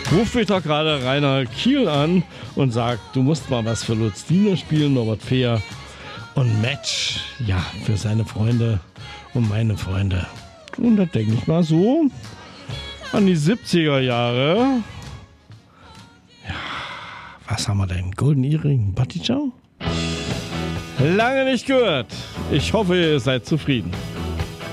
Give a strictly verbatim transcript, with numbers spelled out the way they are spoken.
Ruft mich doch gerade Rainer Kiel an und sagt, du musst mal was für Lutz Diener spielen, Norbert Fehr und Match, ja, für seine Freunde und meine Freunde. Und da denke ich mal so an die siebziger Jahre. Ja, was haben wir denn? Golden Earring, Batichau? Lange nicht gehört. Ich hoffe, ihr seid zufrieden.